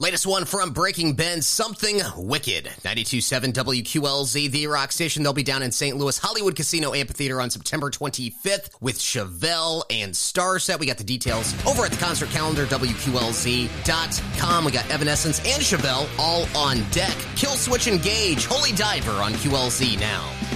Latest one from Breaking Benz, Something Wicked. 92.7 WQLZ, the rock station. They'll be down in St. Louis Hollywood Casino Amphitheater on September 25th with Chevelle and Starset. We got the details over at the concert calendar, WQLZ.com. We got Evanescence and Chevelle all on deck. Kill Switch Engage, Holy Diver on QLZ now.